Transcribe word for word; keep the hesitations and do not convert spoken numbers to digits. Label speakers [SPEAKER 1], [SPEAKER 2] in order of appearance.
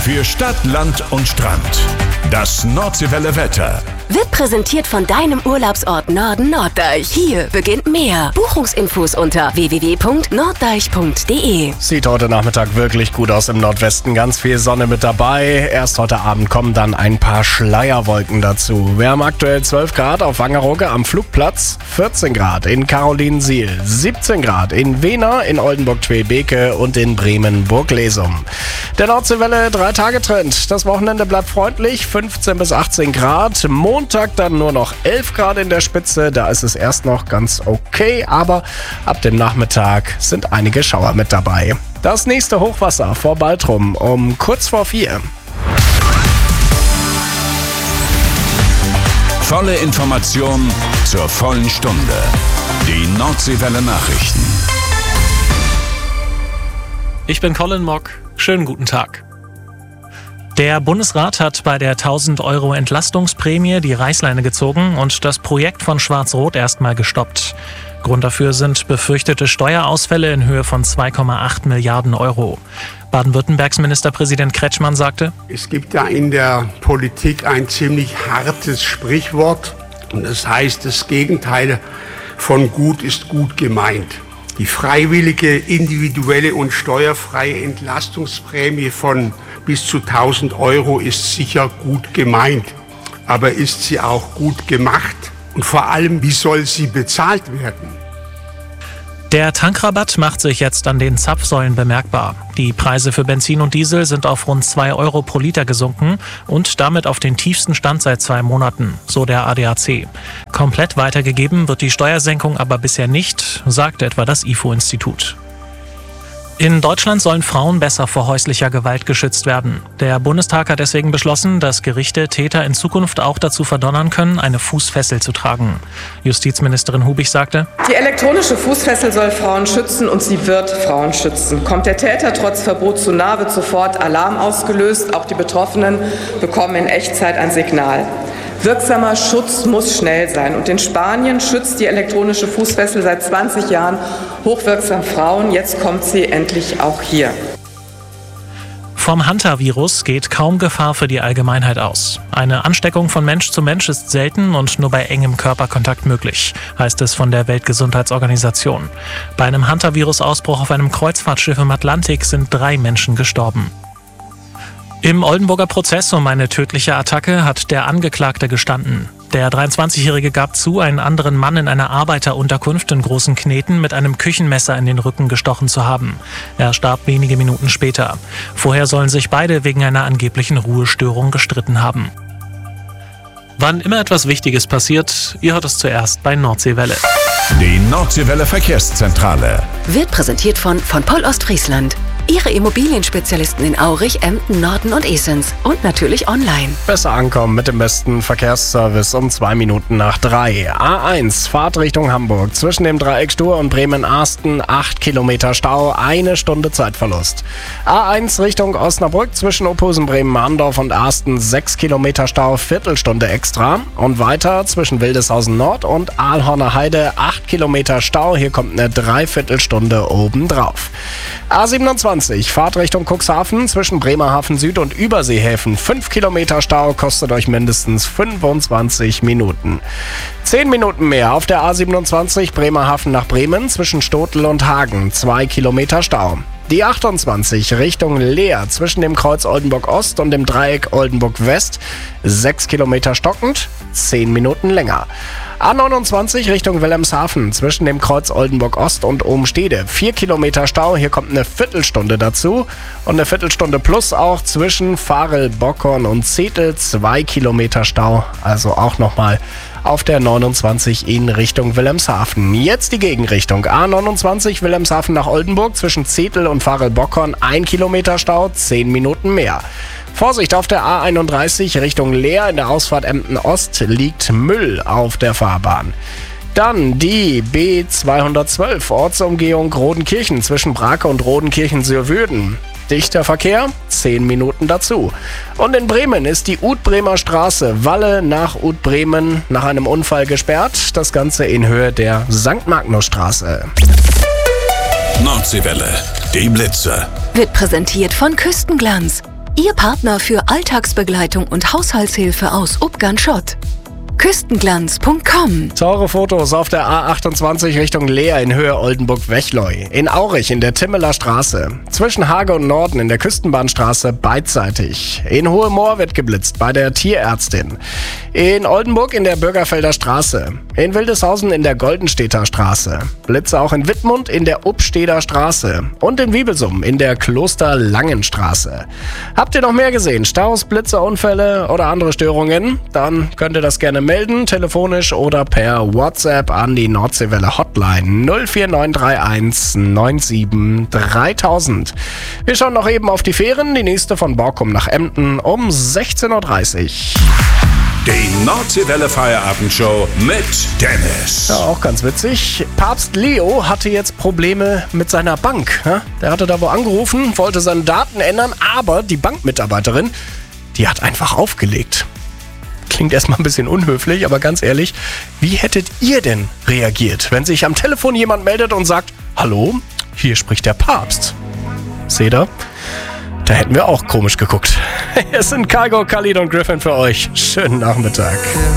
[SPEAKER 1] Für Stadt, Land und Strand. Das Nordseewelle Wetter.
[SPEAKER 2] Wird präsentiert von deinem Urlaubsort Norden Norddeich. Hier beginnt mehr. Buchungsinfos unter w w w punkt norddeich punkt d e.
[SPEAKER 3] Sieht heute Nachmittag wirklich gut aus im Nordwesten. Ganz viel Sonne mit dabei. Erst heute Abend kommen dann ein paar Schleierwolken dazu. Wir haben aktuell zwölf Grad auf Wangerooge am Flugplatz, vierzehn Grad in Carolinensiel, siebzehn Grad in Wehner, in Oldenburg-Tweebeke und in Bremen-Burglesum. Der Nordseewelle drei-Tage-Trend. Das Wochenende bleibt freundlich, fünfzehn bis achtzehn Grad. Montag dann nur noch elf Grad in der Spitze. Da ist es erst noch ganz okay, aber ab dem Nachmittag sind einige Schauer mit dabei. Das nächste Hochwasser vor Baltrum um kurz vor vier.
[SPEAKER 1] Volle Information zur vollen Stunde. Die Nordseewelle Nachrichten.
[SPEAKER 4] Ich bin Colin Mock. Schönen guten Tag. Der Bundesrat hat bei der tausend Euro Entlastungsprämie die Reißleine gezogen und das Projekt von Schwarz-Rot erstmal gestoppt. Grund dafür sind befürchtete Steuerausfälle in Höhe von zwei Komma acht Milliarden Euro. Baden-Württembergs Ministerpräsident Kretschmann sagte:
[SPEAKER 5] Es gibt da in der Politik ein ziemlich hartes Sprichwort und das heißt, das Gegenteil von gut ist gut gemeint. Die freiwillige, individuelle und steuerfreie Entlastungsprämie von bis zu tausend Euro ist sicher gut gemeint. Aber ist sie auch gut gemacht? Und vor allem, wie soll sie bezahlt werden?
[SPEAKER 4] Der Tankrabatt macht sich jetzt an den Zapfsäulen bemerkbar. Die Preise für Benzin und Diesel sind auf rund zwei Euro pro Liter gesunken und damit auf den tiefsten Stand seit zwei Monaten, so der A D A C. Komplett weitergegeben wird die Steuersenkung aber bisher nicht, sagt etwa das I F O-Institut. In Deutschland sollen Frauen besser vor häuslicher Gewalt geschützt werden. Der Bundestag hat deswegen beschlossen, dass Gerichte Täter in Zukunft auch dazu verdonnern können, eine Fußfessel zu tragen. Justizministerin Hubig sagte:
[SPEAKER 6] Die elektronische Fußfessel soll Frauen schützen und sie wird Frauen schützen. Kommt der Täter trotz Verbot zu nah, wird sofort Alarm ausgelöst. Auch die Betroffenen bekommen in Echtzeit ein Signal. Wirksamer Schutz muss schnell sein. Und in Spanien schützt die elektronische Fußfessel seit zwanzig Jahren hochwirksam Frauen. Jetzt kommt sie endlich auch hier.
[SPEAKER 4] Vom Hunter-Virus geht kaum Gefahr für die Allgemeinheit aus. Eine Ansteckung von Mensch zu Mensch ist selten und nur bei engem Körperkontakt möglich, heißt es von der Weltgesundheitsorganisation. Bei einem Hunter-Virus-Ausbruch auf einem Kreuzfahrtschiff im Atlantik sind drei Menschen gestorben. Im Oldenburger Prozess um eine tödliche Attacke hat der Angeklagte gestanden. Der dreiundzwanzigjährige gab zu, einen anderen Mann in einer Arbeiterunterkunft in Großen Kneten mit einem Küchenmesser in den Rücken gestochen zu haben. Er starb wenige Minuten später. Vorher sollen sich beide wegen einer angeblichen Ruhestörung gestritten haben. Wann immer etwas Wichtiges passiert, ihr hört es zuerst bei Nordseewelle.
[SPEAKER 1] Die Nordseewelle Verkehrszentrale
[SPEAKER 2] Wird präsentiert von von Poll Ostfriesland. Ihre Immobilienspezialisten in Aurich, Emden, Norden und Esens. Und natürlich online.
[SPEAKER 3] Besser ankommen mit dem besten Verkehrsservice um zwei Minuten nach drei. A eins, Fahrt Richtung Hamburg. Zwischen dem Dreieck Stur und Bremen-Arsten acht Kilometer Stau, eine Stunde Zeitverlust. A eins Richtung Osnabrück. Zwischen Ophusen, Bremen-Mahndorf und Arsten sechs Kilometer Stau, Viertelstunde extra. Und weiter zwischen Wildeshausen Nord und Aalhorner Heide acht Kilometer Stau. Hier kommt eine Dreiviertelstunde obendrauf. A siebenundzwanzig, Fahrt Richtung Cuxhaven, zwischen Bremerhaven Süd und Überseehäfen. fünf Kilometer Stau, kostet euch mindestens fünfundzwanzig Minuten. zehn Minuten mehr auf der A siebenundzwanzig, Bremerhaven nach Bremen, zwischen Stotel und Hagen. zwei Kilometer Stau. Die achtundzwanzig Richtung Leer, zwischen dem Kreuz Oldenburg Ost und dem Dreieck Oldenburg West. sechs Kilometer stockend, zehn Minuten länger. A neunundzwanzig Richtung Wilhelmshaven, zwischen dem Kreuz Oldenburg Ost und Ohm-Stede. vier Kilometer Stau, hier kommt eine Viertelstunde dazu. Und eine Viertelstunde plus auch zwischen Varel, Bockhorn und Zetel. zwei Kilometer Stau, also auch nochmal auf der neunundzwanzig in Richtung Wilhelmshaven. Jetzt die Gegenrichtung. A neunundzwanzig Wilhelmshaven nach Oldenburg, zwischen Zetel und Varel, Bockhorn. ein Kilometer Stau, zehn Minuten mehr. Vorsicht auf der A einunddreißig Richtung Leer, in der Ausfahrt Emden Ost liegt Müll auf der Fahrbahn. Dann die B zweihundertzwölf, Ortsumgehung Rodenkirchen zwischen Brake und Rodenkirchen-Sürwürden. Dichter Verkehr, zehn Minuten dazu. Und in Bremen ist die Utbremer Straße Walle nach Utbremen nach einem Unfall gesperrt. Das Ganze in Höhe der Sankt Magnus-Straße.
[SPEAKER 1] Nordseewelle, die Blitzer.
[SPEAKER 2] Wird präsentiert von Küstenglanz. Ihr Partner für Alltagsbegleitung und Haushaltshilfe aus Ubgan-Schott. Küstenglanz punkt com.
[SPEAKER 3] Teure Fotos auf der A achtundzwanzig Richtung Leer in Höhe Oldenburg-Wechleu. In Aurich in der Timmeler Straße. Zwischen Hage und Norden in der Küstenbahnstraße beidseitig. In Hohe Moor wird geblitzt bei der Tierärztin. In Oldenburg in der Bürgerfelder Straße. In Wildeshausen in der Goldenstädter Straße. Blitze auch in Wittmund in der Upsteder Straße. Und in Wiebelsum in der Klosterlangenstraße. Habt ihr noch mehr gesehen? Staus, Blitze, Unfälle oder andere Störungen? Dann könnt ihr das gerne melden, telefonisch oder per WhatsApp an die Nordseewelle Hotline null vier neun drei eins neun sieben dreitausend. Wir schauen noch eben auf die Fähren, die nächste von Borkum nach Emden um sechzehn Uhr dreißig.
[SPEAKER 1] Die Nordseewelle Feierabendshow mit Dennis.
[SPEAKER 3] Ja, auch ganz witzig. Papst Leo hatte jetzt Probleme mit seiner Bank. Der hatte da wo angerufen, wollte seine Daten ändern, aber die Bankmitarbeiterin, die hat einfach aufgelegt. Klingt erstmal ein bisschen unhöflich, aber ganz ehrlich, wie hättet ihr denn reagiert, wenn sich am Telefon jemand meldet und sagt, hallo, hier spricht der Papst? Seht ihr? Da hätten wir auch komisch geguckt. Es sind Kygo, Khalid und Griffin für euch. Schönen Nachmittag.